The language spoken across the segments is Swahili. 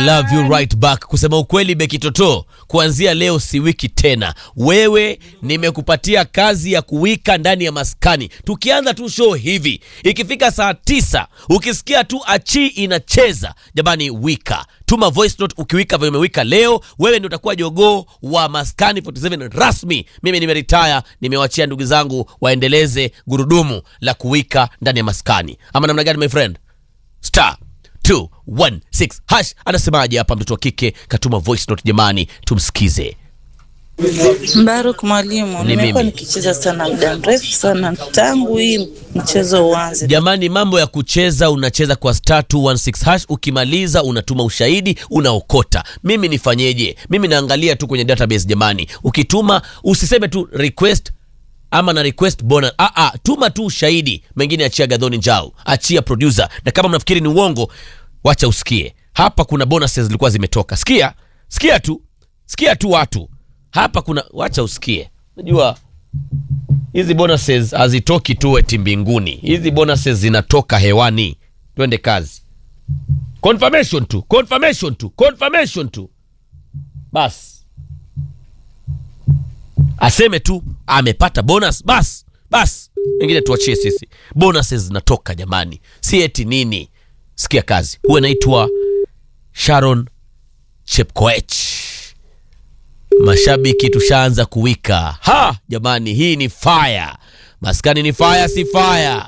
love you right back. Kusema ukweli Beki Toto, kuanzia leo si wiki tena. Wewe nimekupatia kazi ya kuwika ndani ya maskani. Tukianza tu show hivi, ikifika saa 9, ukisikia tu achi inacheza, jamani wika. Tuma voice note ukiwika vile umewika leo, wewe ndio utakuwa jogoo wa Maskani 47 rasmi. Mimi nimeretire, nimewachia ndugu zangu waendeleze gurudumu la kuwika ndani ya maskani. Ama namna gani my friend? Star 216 hash anasemaje hapa mtoto wa kike? Katuma voice note jamani, tumsikize. Mbaruk mwalimu, nimekuwa nikicheza sana muda mrefu sana tangu hii mchezo uanze. Jamani, mambo ya kucheza, unacheza kwa star 216 hash, ukimaliza unatuma ushahidi, unaokota. Mimi nifanyeje? Mimi naangalia tu kwenye database jamani. Ukituma usiseme tu request ama na request bonus. Tuma tu ushahidi. Mengine achia Gadhoni Njau, achia producer. Na kama mnafikiri ni uongo, wacha usikie. Hapa kuna bonuses zilikuwa zimetoka. Sikia tu watu. Hapa kuna, wacha usikie. Unajua hizi bonuses hazitoki tu eti mbinguni. Hizi bonuses zinatoka hewani. Twende kazi. Confirmation tu. Bas. Aseme tu amepata bonus, bas. Wengine tuachie sisi. Bonuses zinatoka jamani. Si eti nini. Sikia kazi. Huwa anaitwa Sharon Chepkoech. Mashabiki tushaanza kuwika. Jamani, hii ni fire. Maskani ni fire, si fire.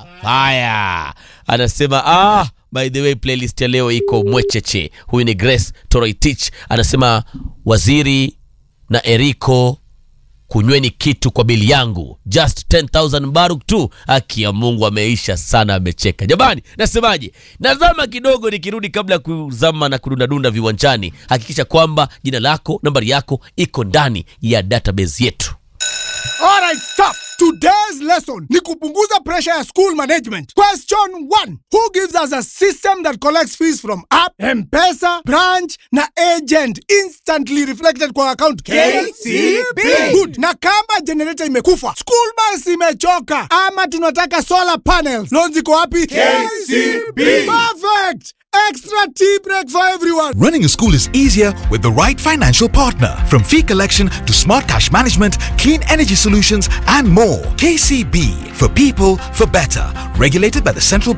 Anasema by the way playlist ya leo iko mwecheche. Huyu ni Grace Toroitich. Anasema Waziri na Eriko, kunyweni kitu kwa bili yangu. Just 10,000 Mbaruk tu. Haki ya Mungu ameisha sana, amecheka. Jamani, nasemaje? Nazama kidogo nikirudi kabla kuzama na kudunda viwanjani. Hakikisha kwamba jina lako, nambari yako iko ndani ya database yetu. Alright, stop. Today's lesson ni kupunguza pressure ya school management. Question 1. Who gives us a system that collects fees from app, M-Pesa, branch na agent instantly reflected kwa account? KCB. Good. Na kama generator imekufa, school bus imechoka, ama tunataka solar panels, loans iko wapi? KCB. Perfect. Extra tea break for everyone. Running a school is easier with the right financial partner. From fee collection to smart cash management, clean energy solutions, and more. KCB, for people, for better. Regulated by the Central